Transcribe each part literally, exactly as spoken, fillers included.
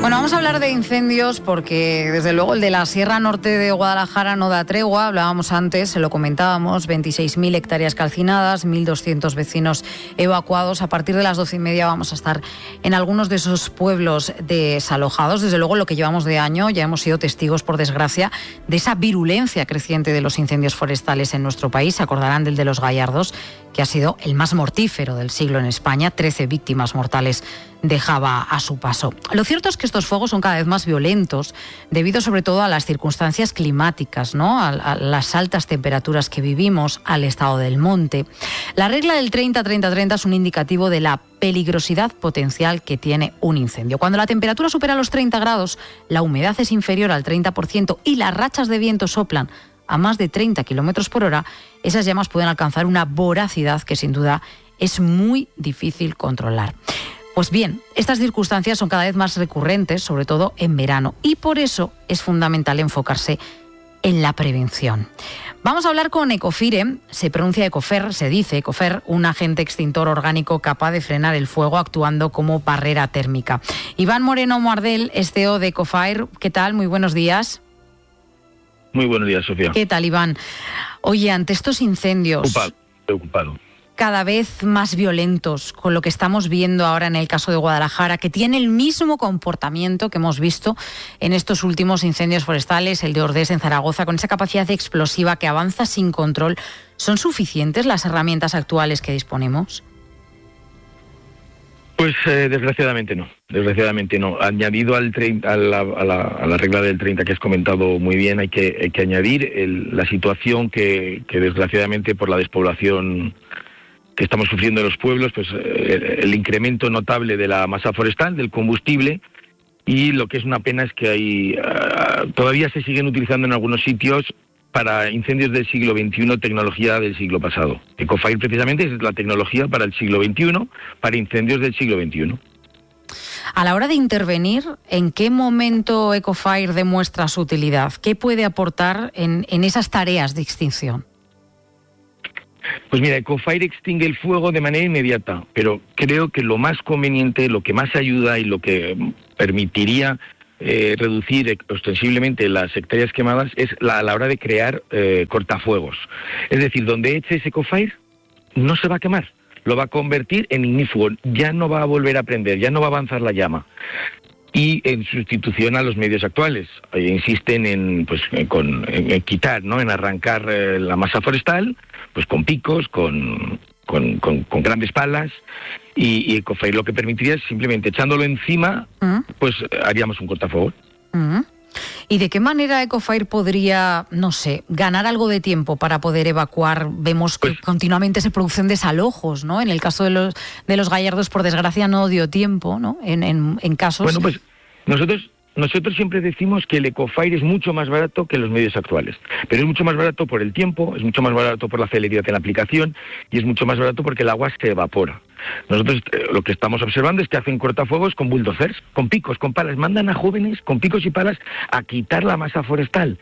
Bueno, vamos a hablar de incendios porque desde luego el de la Sierra Norte de Guadalajara no da tregua. Hablábamos antes, se lo comentábamos, veintiséis mil hectáreas calcinadas, mil doscientos vecinos evacuados. A partir de las doce y media vamos a estar en algunos de esos pueblos desalojados. Desde luego lo que llevamos de año, ya hemos sido testigos, por desgracia, de esa virulencia creciente de los incendios forestales en nuestro país. Se acordarán del de los Gallardos, que ha sido el más mortífero del siglo en España. trece víctimas mortales dejaba a su paso. Lo cierto es que estos fuegos son cada vez más violentos, debido sobre todo a las circunstancias climáticas, ¿no? A, a las altas temperaturas que vivimos, al estado del monte. La regla del treinta treinta treinta es un indicativo de la peligrosidad potencial que tiene un incendio. Cuando la temperatura supera los treinta grados, la humedad es inferior al treinta por ciento y las rachas de viento soplan a más de treinta kilómetros por hora, esas llamas pueden alcanzar una voracidad que sin duda es muy difícil controlar. Pues bien, estas circunstancias son cada vez más recurrentes, sobre todo en verano, y por eso es fundamental enfocarse en la prevención. Vamos a hablar con Ecofire, se pronuncia Ecofer, se dice Ecofer, un agente extintor orgánico capaz de frenar el fuego actuando como barrera térmica. Iván Moreno Muardel es C E O de Ecofire. ¿Qué tal? Muy buenos días. Muy buenos días, Sofía. ¿Qué tal, Iván? Oye, ante estos incendios... Preocupado, preocupado. Cada vez más violentos, con lo que estamos viendo ahora en el caso de Guadalajara, que tiene el mismo comportamiento que hemos visto en estos últimos incendios forestales, el de Ordés en Zaragoza, con esa capacidad explosiva que avanza sin control. ¿Son suficientes las herramientas actuales que disponemos? Pues eh, desgraciadamente no, desgraciadamente no. Añadido al treinta, a, la, a, la, a la regla del treinta que has comentado muy bien, hay que, hay que añadir el, la situación que, que desgraciadamente por la despoblación que estamos sufriendo en los pueblos, pues el, el incremento notable de la masa forestal, del combustible, y lo que es una pena es que hay uh, todavía se siguen utilizando en algunos sitios para incendios del siglo veintiuno, tecnología del siglo pasado. Ecofire precisamente es la tecnología para el siglo veintiuno, para incendios del siglo veintiuno. A la hora de intervenir, ¿en qué momento Ecofire demuestra su utilidad? ¿Qué puede aportar en, en esas tareas de extinción? Pues mira, Ecofire extingue el fuego de manera inmediata, pero creo que lo más conveniente, lo que más ayuda y lo que permitiría eh, reducir ostensiblemente las hectáreas quemadas es la, a la hora de crear eh, cortafuegos. Es decir, donde eches Ecofire no se va a quemar, lo va a convertir en ignífugo, ya no va a volver a prender, ya no va a avanzar la llama. Y en sustitución a los medios actuales, eh, insisten en, pues, en, con, en, en quitar, ¿no? En arrancar eh, la masa forestal, pues con picos, con, con, con, con grandes palas, y, y Ecofire lo que permitiría es simplemente echándolo encima, uh-huh. pues haríamos un cortafuegos. Uh-huh. ¿Y de qué manera Ecofire podría, no sé, ganar algo de tiempo para poder evacuar? Vemos que pues, continuamente se producen desalojos, ¿no? En el caso de los de los Gallardos, por desgracia, no dio tiempo, ¿no? En, en, en casos... Bueno, pues nosotros... Nosotros siempre decimos que el Ecofire es mucho más barato que los medios actuales, pero es mucho más barato por el tiempo, es mucho más barato por la celeridad en la aplicación y es mucho más barato porque el agua se evapora. Nosotros eh, lo que estamos observando es que hacen cortafuegos con bulldozers, con picos, con palas, mandan a jóvenes con picos y palas a quitar la masa forestal.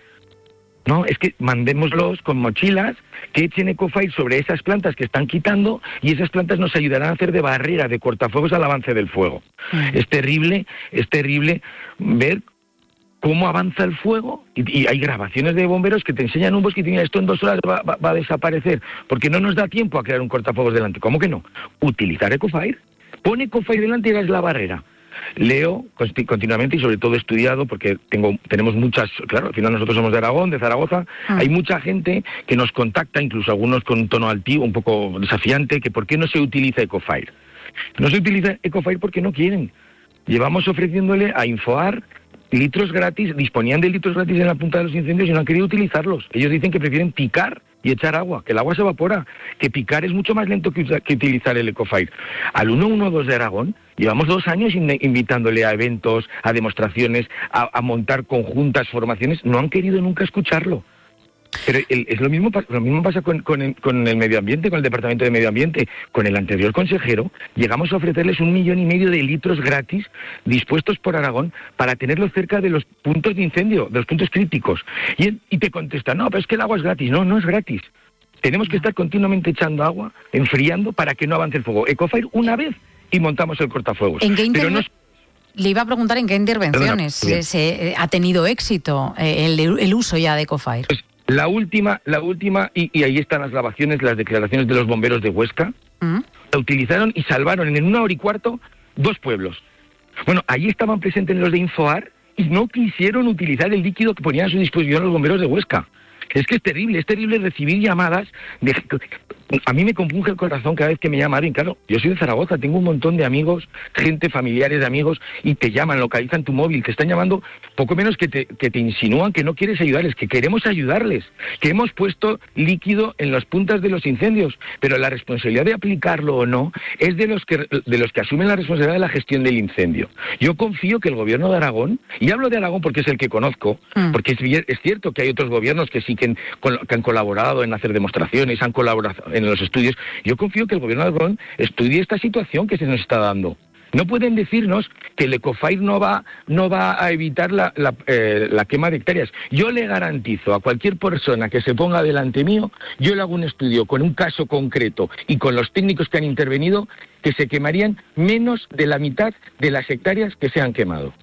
No, es que mandémoslos con mochilas que echen Ecofire sobre esas plantas que están quitando y esas plantas nos ayudarán a hacer de barrera, de cortafuegos al avance del fuego. Mm. Es terrible, es terrible ver cómo avanza el fuego y, y hay grabaciones de bomberos que te enseñan un bosque y te dicen esto en dos horas va, va, va a desaparecer porque no nos da tiempo a crear un cortafuegos delante. ¿Cómo que no? Utilizar Ecofire. Pon Ecofire delante y hagas la barrera. Leo continuamente y sobre todo he estudiado porque tengo tenemos muchas, claro, al final nosotros somos de Aragón, de Zaragoza, ah. hay mucha gente que nos contacta, incluso algunos con un tono altivo, un poco desafiante, que ¿por qué no se utiliza Ecofire? No se utiliza Ecofire porque no quieren. Llevamos ofreciéndole a Infoar litros gratis, disponían de litros gratis en la punta de los incendios y no han querido utilizarlos. Ellos dicen que prefieren picar y echar agua, que el agua se evapora, que picar es mucho más lento que, que utilizar el Ecofire. Al ciento doce de Aragón llevamos dos años in, invitándole a eventos, a demostraciones, a, a montar conjuntas, formaciones, no han querido nunca escucharlo. Pero el, es lo mismo, lo mismo pasa con, con, el, con el medio ambiente, con el Departamento de Medio Ambiente. Con el anterior consejero llegamos a ofrecerles un millón y medio de litros gratis dispuestos por Aragón para tenerlos cerca de los puntos de incendio, de los puntos críticos. Y, y te contesta, no, pero es que el agua es gratis. No, no es gratis. Tenemos que estar continuamente echando agua, enfriando para que no avance el fuego. Ecofire una vez y montamos el cortafuegos. ¿En qué, interve- pero no... Le iba a preguntar en qué intervenciones se, se ha tenido éxito eh, el, el uso ya de Ecofire. Pues la última, la última, y, y ahí están las grabaciones, las declaraciones de los bomberos de Huesca, ¿Mm? La utilizaron y salvaron en una hora y cuarto dos pueblos. Bueno, ahí estaban presentes los de Infoar y no quisieron utilizar el líquido que ponían a su disposición los bomberos de Huesca. Es que es terrible, es terrible recibir llamadas de... A mí me compunge el corazón cada vez que me llaman. Y claro, yo soy de Zaragoza, tengo un montón de amigos, gente, familiares de amigos, y te llaman, localizan tu móvil, te están llamando poco menos que te, que te insinúan que no quieres ayudarles, que queremos ayudarles, que hemos puesto líquido en las puntas de los incendios, pero la responsabilidad de aplicarlo o no es de los que, de los que asumen la responsabilidad de la gestión del incendio. Yo confío que el gobierno de Aragón, y hablo de Aragón porque es el que conozco, mm. porque es, es cierto que hay otros gobiernos que sí que, en, que han colaborado en hacer demostraciones, han colaborado en los estudios. Yo confío que el gobierno de Aragón estudie esta situación que se nos está dando. No pueden decirnos que el Ecofire no va, no va a evitar la, la, eh, la quema de hectáreas. Yo le garantizo a cualquier persona que se ponga delante mío, yo le hago un estudio con un caso concreto y con los técnicos que han intervenido, que se quemarían menos de la mitad de las hectáreas que se han quemado.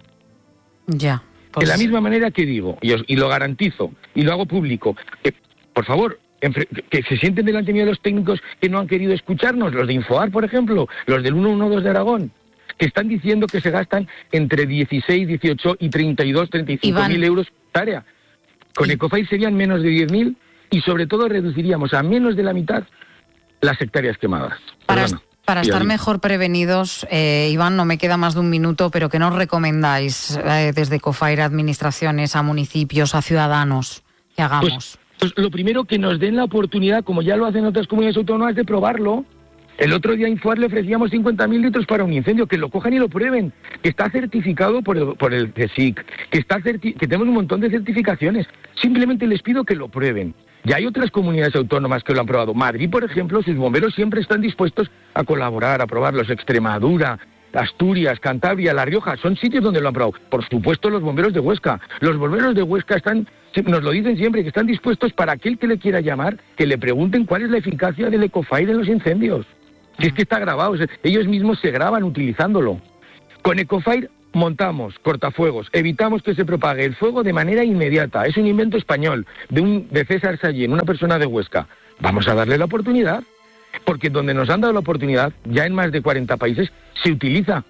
Ya. Pues... De la misma manera que digo, y, os, y lo garantizo, y lo hago público, que, por favor, que se sienten delante mío los técnicos que no han querido escucharnos, los de Infoar, por ejemplo, los del ciento doce de Aragón, que están diciendo que se gastan entre dieciséis, dieciocho y treinta y dos, treinta y cinco mil euros por hectárea. Con Ecofire serían menos de diez mil y sobre todo reduciríamos a menos de la mitad las hectáreas quemadas. Para, para estar mejor prevenidos, eh, Iván, no me queda más de un minuto, pero ¿qué nos recomendáis eh, desde Ecofire a administraciones, a municipios, a ciudadanos que hagamos? Pues, Pues lo primero, que nos den la oportunidad, como ya lo hacen otras comunidades autónomas, de probarlo. El otro día a Infoar le ofrecíamos cincuenta mil litros para un incendio, que lo cojan y lo prueben, que está certificado por el, por el C S I C, que, está certi- que tenemos un montón de certificaciones. Simplemente les pido que lo prueben. Ya hay otras comunidades autónomas que lo han probado. Madrid, por ejemplo, sus bomberos siempre están dispuestos a colaborar, a probarlos. Extremadura, Asturias, Cantabria, La Rioja, son sitios donde lo han probado. Por supuesto, los bomberos de Huesca. Los bomberos de Huesca están, nos lo dicen siempre, que están dispuestos para aquel que le quiera llamar, que le pregunten cuál es la eficacia del Ecofire en los incendios. Si es que está grabado, ellos mismos se graban utilizándolo. Con Ecofire montamos cortafuegos, evitamos que se propague el fuego de manera inmediata. Es un invento español, de, un, de César Sallén, una persona de Huesca. Vamos a darle la oportunidad. Porque donde nos han dado la oportunidad, ya en más de cuarenta países, se utiliza.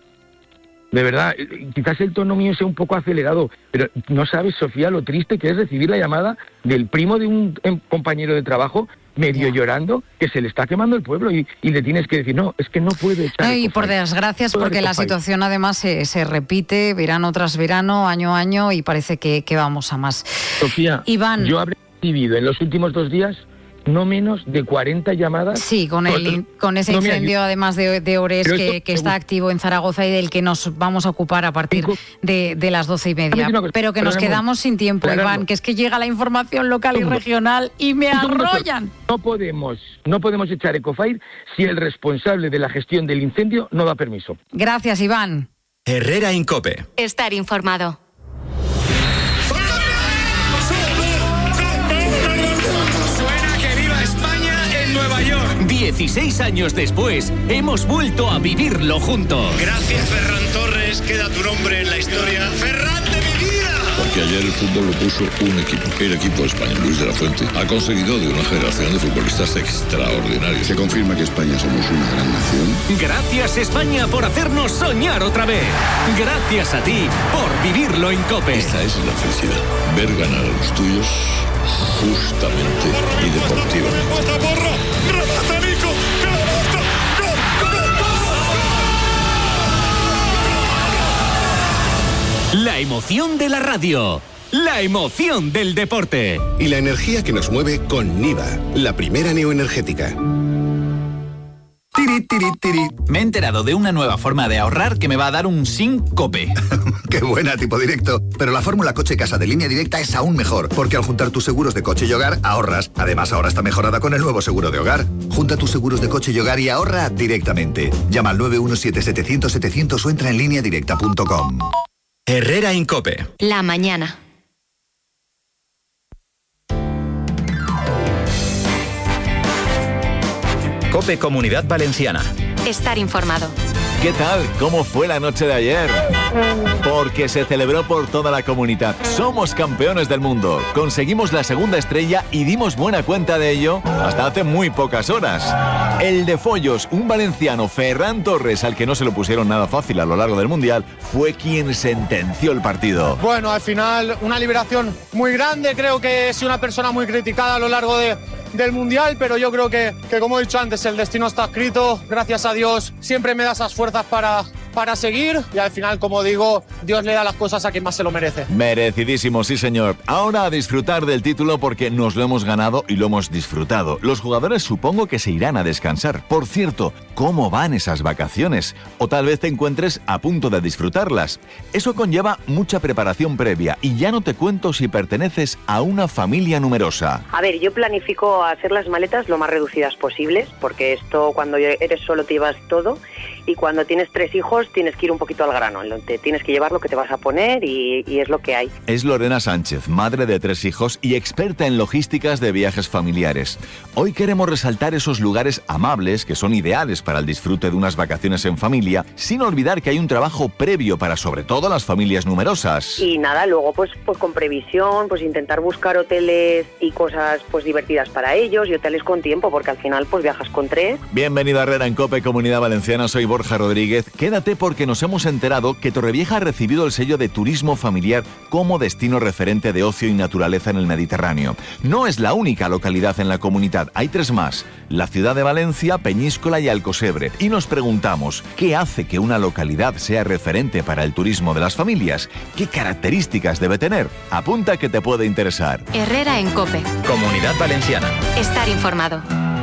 De verdad, quizás el tono mío sea un poco acelerado, pero no sabes, Sofía, lo triste que es recibir la llamada del primo de un compañero de trabajo, medio yeah. llorando, que se le está quemando el pueblo y, y le tienes que decir, no, es que no puede echar. No, y por desgracia, porque la situación además se, se repite verano tras verano, año a año, y parece que, que vamos a más. Sofía, Iván, yo habré recibido en los últimos dos días no menos de cuarenta llamadas. Sí, con el con ese no incendio además de, de Ores que, que está activo en Zaragoza y del que nos vamos a ocupar a partir de, de las doce y media. Pero que nos quedamos sin tiempo, Iván, que es que llega la información local y regional y me arrollan. No podemos, no podemos echar Ecofire si el responsable de la gestión del incendio no da permiso. Gracias, Iván. Herrera en COPE. Estar informado. dieciséis años después, hemos vuelto a vivirlo juntos. Gracias, Ferran Torres, queda tu nombre en la historia. ¡Ferran de mi vida! Porque ayer el fútbol lo puso un equipo, el equipo español. Luis de la Fuente ha conseguido de una generación de futbolistas extraordinarios. Se confirma que España somos una gran nación. Gracias, España, por hacernos soñar otra vez. Gracias a ti por vivirlo en COPE. Esta es la felicidad, ver ganar a los tuyos justamente y deportivamente. La emoción de la radio, la emoción del deporte. Y la energía que nos mueve con Niva, la primera neoenergética. Tiri, tiri, tiri. Me he enterado de una nueva forma de ahorrar que me va a dar un síncope. ¡Qué buena, tipo directo! Pero la fórmula coche casa de Línea Directa es aún mejor, porque al juntar tus seguros de coche y hogar, ahorras. Además, ahora está mejorada con el nuevo seguro de hogar. Junta tus seguros de coche y hogar y ahorra directamente. Llama al nueve uno siete setecientos setecientos o entra en línea directa punto com. Herrera en COPE. La mañana. COPE Comunidad Valenciana. Estar informado. ¿Qué tal? ¿Cómo fue la noche de ayer? Porque se celebró por toda la comunidad. Somos campeones del mundo. Conseguimos la segunda estrella y dimos buena cuenta de ello hasta hace muy pocas horas. El de Follos, un valenciano, Ferran Torres, al que no se lo pusieron nada fácil a lo largo del Mundial, fue quien sentenció el partido. Bueno, al final una liberación muy grande. Creo que he sido una persona muy criticada a lo largo de... del Mundial, pero yo creo que, que, como he dicho antes, el destino está escrito. Gracias a Dios siempre me da esas fuerzas para, para seguir y al final, como digo, Dios le da las cosas a quien más se lo merece. Merecidísimo, sí señor. Ahora a disfrutar del título porque nos lo hemos ganado y lo hemos disfrutado. Los jugadores supongo que se irán a descansar. Por cierto, ¿cómo van esas vacaciones? O tal vez te encuentres a punto de disfrutarlas. Eso conlleva mucha preparación previa y ya no te cuento si perteneces a una familia numerosa. A ver, yo planifico hacer las maletas lo más reducidas posibles, porque esto cuando eres solo te llevas todo y cuando tienes tres hijos tienes que ir un poquito al grano, te tienes que llevar lo que te vas a poner y, y es lo que hay. Es Lorena Sánchez, madre de tres hijos y experta en logísticas de viajes familiares. Hoy queremos resaltar esos lugares amables que son ideales para el disfrute de unas vacaciones en familia, sin olvidar que hay un trabajo previo para sobre todo las familias numerosas. Y nada, luego pues, pues con previsión, pues intentar buscar hoteles y cosas pues divertidas para ellos y hoteles con tiempo, porque al final pues viajas con tres. Bienvenido a Herrera en COPE, Comunidad Valenciana, soy Borja Rodríguez. Quédate porque nos hemos enterado que Torrevieja ha recibido el sello de turismo familiar como destino referente de ocio y naturaleza en el Mediterráneo. No es la única localidad en la comunidad, hay tres más: la ciudad de Valencia, Peñíscola y Alcosebre. Y nos preguntamos, ¿qué hace que una localidad sea referente para el turismo de las familias? ¿Qué características debe tener? Apunta que te puede interesar. Herrera en COPE. Comunidad Valenciana. Estar informado.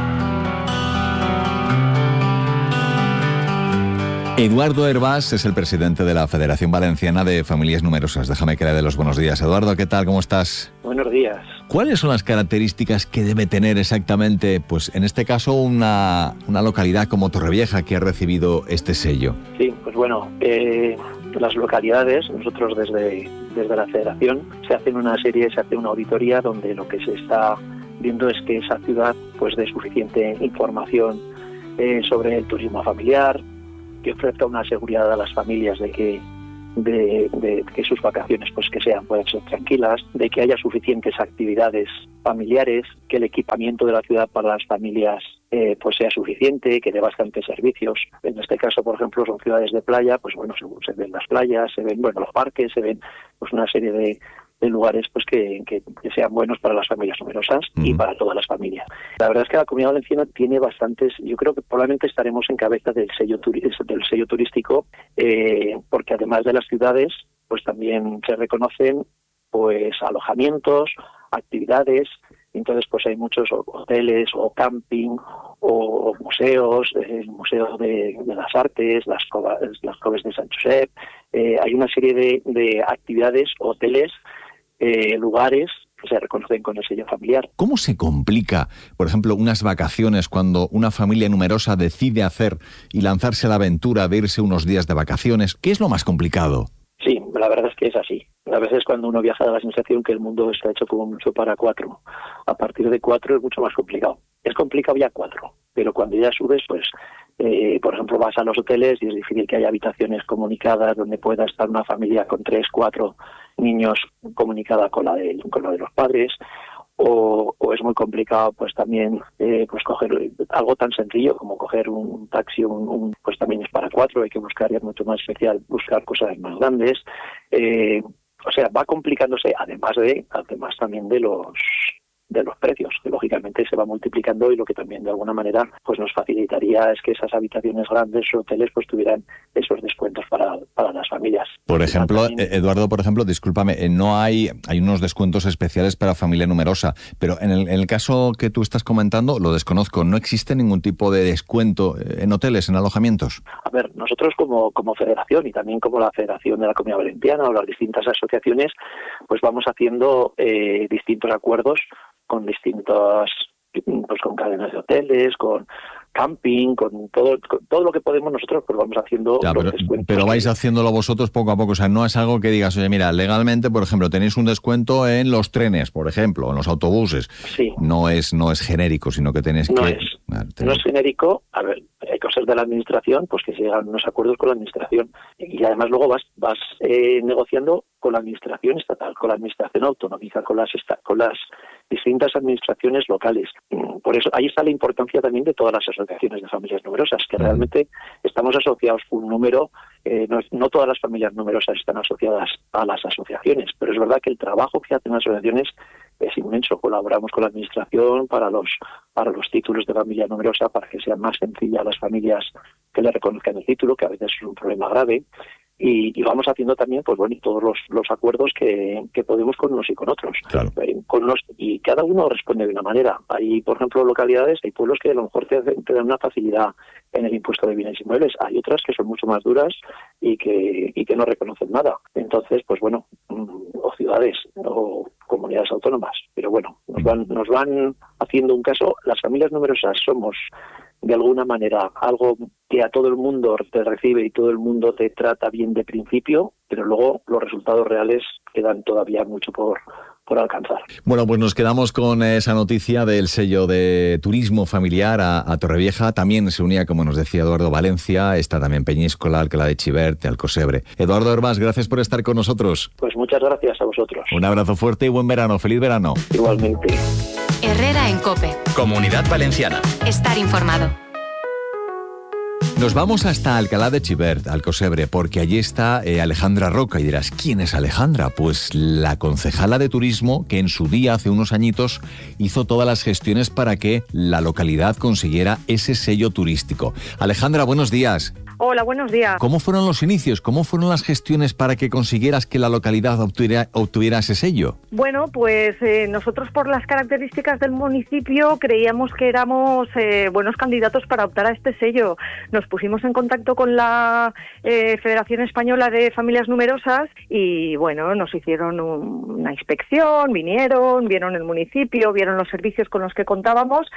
Eduardo Hervás es el presidente de la Federación Valenciana de Familias Numerosas. Déjame que le dé los buenos días. Eduardo, ¿qué tal? ¿Cómo estás? Buenos días. ¿Cuáles son las características que debe tener exactamente, pues en este caso, una, una localidad como Torrevieja que ha recibido este sello? Sí, pues bueno, eh, las localidades, nosotros desde, desde la Federación, se hacen una serie, se hace una auditoría donde lo que se está viendo es que esa ciudad pues dé suficiente información eh, sobre el turismo familiar, que ofrezca una seguridad a las familias de que de, de que sus vacaciones pues que sean puedan ser tranquilas, de que haya suficientes actividades familiares, que el equipamiento de la ciudad para las familias eh, pues sea suficiente, que dé bastantes servicios. En este caso, por ejemplo, son ciudades de playa, pues bueno, se, se ven las playas, se ven bueno los parques, se ven pues una serie de de lugares pues que, que, que sean buenos para las familias numerosas mm. y para todas las familias. La verdad es que la Comunidad Valenciana tiene bastantes, yo creo que probablemente estaremos en cabeza del sello turi- del sello turístico, eh, porque además de las ciudades, pues también se reconocen pues alojamientos, actividades. Entonces pues hay muchos hoteles o camping o museos, el Museo de, de las Artes, las Covas, las Coves de Sant Josep, eh, hay una serie de, de actividades, hoteles, eh, lugares que se reconocen con el sello familiar. ¿Cómo se complica, por ejemplo, unas vacaciones cuando una familia numerosa decide hacer y lanzarse a la aventura de irse unos días de vacaciones? ¿Qué es lo más complicado? Sí, la verdad es que es así. A veces cuando uno viaja da la sensación que el mundo está hecho como mucho para cuatro. A partir de cuatro es mucho más complicado. Es complicado ya cuatro, pero cuando ya subes, pues, eh, por ejemplo, vas a los hoteles y es difícil que haya habitaciones comunicadas donde pueda estar una familia con tres, cuatro niños comunicada con la de, con la de los padres. O, o es muy complicado pues también eh, pues coger algo tan sencillo como coger un taxi, un, un, pues también es para cuatro, hay que buscar, ya es mucho más especial, buscar cosas más grandes, eh, o sea, va complicándose, además de además también de los de los precios, que lógicamente se va multiplicando, y lo que también de alguna manera pues nos facilitaría es que esas habitaciones grandes o hoteles pues tuvieran esos descuentos para, para las familias. Por ejemplo, también... Eduardo, por ejemplo, discúlpame, no hay hay unos descuentos especiales para familia numerosa, pero en el, en el caso que tú estás comentando, lo desconozco, ¿no existe ningún tipo de descuento en hoteles, en alojamientos? A ver, nosotros como, como federación y también como la Federación de la Comunidad Valenciana o las distintas asociaciones, pues vamos haciendo eh, distintos acuerdos con distintos, pues con cadenas de hoteles, con camping, con todo con todo lo que podemos nosotros, pues vamos haciendo ya, los pero, descuentos. pero vais haciéndolo vosotros poco a poco, o sea, no es algo que digas, oye, mira, legalmente, por ejemplo, tenéis un descuento en los trenes, por ejemplo, en los autobuses. Sí. No es, no es genérico, sino que tenéis no que... Es, Vale, no es genérico, a ver, hay cosas de la administración, pues que se llegan a unos acuerdos con la administración, y además luego vas, vas eh, negociando con la administración estatal, con la administración autonómica, con las, con las distintas administraciones locales. Por eso ahí está la importancia también de todas las asociaciones de familias numerosas, que realmente estamos asociados con un número, eh, no, no todas las familias numerosas están asociadas a las asociaciones, pero es verdad que el trabajo que hacen las asociaciones es inmenso. Colaboramos con la administración para los para los títulos de familia numerosa, para que sea más sencilla a las familias que le reconozcan el título, que a veces es un problema grave. Y, y vamos haciendo también, pues bueno, todos los, los acuerdos que, que podemos con unos y con otros. Claro. Eh, con unos, y cada uno responde de una manera. Hay, por ejemplo, localidades, hay pueblos que a lo mejor te, te dan una facilidad en el impuesto de bienes inmuebles. Hay otras que son mucho más duras y que, y que no reconocen nada. Entonces, pues bueno, o ciudades o comunidades autónomas. Pero bueno, nos van, nos van haciendo un caso. Las familias numerosas somos, de alguna manera, algo que a todo el mundo te recibe y todo el mundo te trata bien de principio, pero luego los resultados reales quedan todavía mucho por, por alcanzar. Bueno, pues nos quedamos con esa noticia del sello de turismo familiar a, a Torrevieja. También se unía, como nos decía Eduardo, Valencia, está también Peñíscola, Alcalá de Xivert, Alcosebre. Eduardo Hervás, gracias por estar con nosotros. Pues muchas gracias a vosotros. Un abrazo fuerte y buen verano. Feliz verano. Igualmente. Herrera en COPE. Comunidad Valenciana. Estar informado. Nos vamos hasta Alcalá de Xivert, Alcosebre, porque allí está eh, Alejandra Roca. Y dirás, ¿quién es Alejandra? Pues la concejala de turismo que en su día, hace unos añitos, hizo todas las gestiones para que la localidad consiguiera ese sello turístico. Alejandra, buenos días. Hola, buenos días. ¿Cómo fueron los inicios? ¿Cómo fueron las gestiones para que consiguieras que la localidad obtuviera, obtuviera ese sello? Bueno, pues eh, nosotros por las características del municipio creíamos que éramos eh, buenos candidatos para optar a este sello. Nos pusimos en contacto con la eh, Federación Española de Familias Numerosas y bueno, nos hicieron un, una inspección, vinieron, vieron el municipio, vieron los servicios con los que contábamos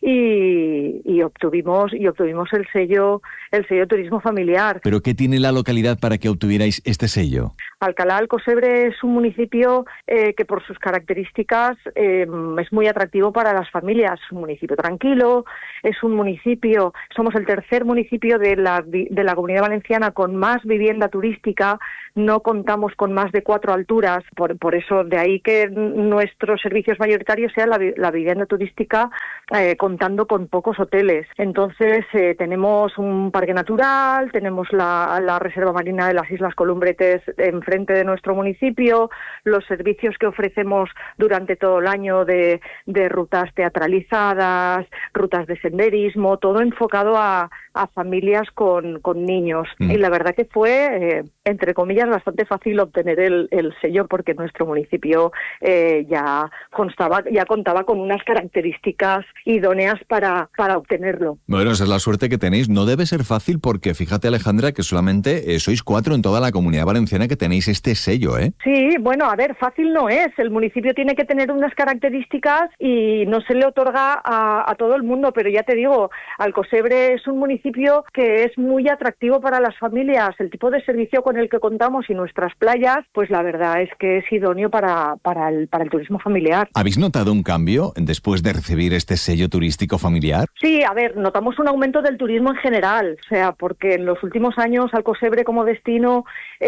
y, y obtuvimos y obtuvimos el sello, el sello turismo familiar. ¿Pero qué tiene la localidad para que obtuvierais este sello? Alcalá Alcosebre es un municipio eh, que por sus características eh, es muy atractivo para las familias. Es un municipio tranquilo, es un municipio, somos el tercer municipio de la, de la Comunidad Valenciana con más vivienda turística, no contamos con más de cuatro alturas, por, por eso de ahí que nuestros servicios mayoritarios sea la, la vivienda turística eh, contando con pocos hoteles. Entonces eh, tenemos un parque natural, tenemos la, la reserva marina de las Islas Columbretes enfrente de nuestro municipio, los servicios que ofrecemos durante todo el año de, de rutas teatralizadas, rutas de senderismo, todo enfocado a, a familias con, con niños. Mm. Y la verdad que fue, eh, entre comillas, bastante fácil obtener el, el sello porque nuestro municipio eh, ya constaba, ya contaba con unas características idóneas para, para obtenerlo. Bueno, esa es la suerte que tenéis. No debe ser fácil porque fíjate, Alejandra, que solamente eh, sois cuatro en toda la Comunidad Valenciana que tenéis este sello, ¿eh? Sí, bueno, a ver, fácil no es. El municipio tiene que tener unas características y no se le otorga a, a todo el mundo, pero ya te digo, Alcosebre es un municipio que es muy atractivo para las familias. El tipo de servicio con el que contamos y nuestras playas, pues la verdad es que es idóneo para, para, el, para el turismo familiar. ¿Habéis notado un cambio después de recibir este sello turístico familiar? Sí, a ver, notamos un aumento del turismo en general, o sea, porque en los últimos años Alcosebre como destino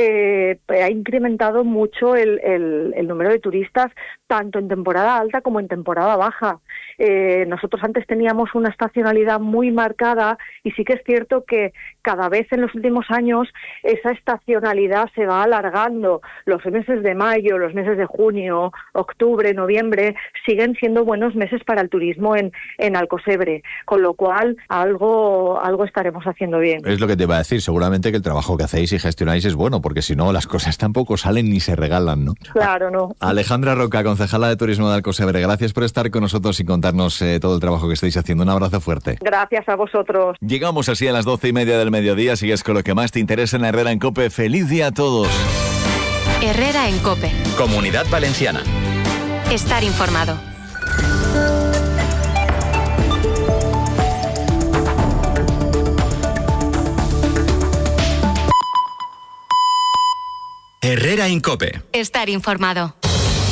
eh, ha incrementado mucho el, el, el número de turistas, tanto en temporada alta como en temporada baja. Eh, nosotros antes teníamos una estacionalidad muy marcada y sí que es cierto que cada vez en los últimos años esa estacionalidad se va alargando. Los meses de mayo, los meses de junio, octubre, noviembre siguen siendo buenos meses para el turismo en, en Alcosebre, con lo cual algo, algo estaremos haciendo bien. Es lo que te iba a decir, seguramente que el trabajo que hacéis y gestionáis es bueno, porque si no las cosas tampoco salen ni se regalan, ¿no? Claro, no. Alejandra Roca, concejala de Turismo de Alcosebre, gracias por estar con nosotros y contarnos eh, todo el trabajo que estáis haciendo. Un abrazo fuerte. Gracias a vosotros. Llegamos así a las doce y media del mediodía. Sigues con lo que más te interesa en Herrera en COPE. ¡Feliz día a todos! Herrera en COPE. Comunidad Valenciana. Estar informado. Herrera en COPE. Estar informado.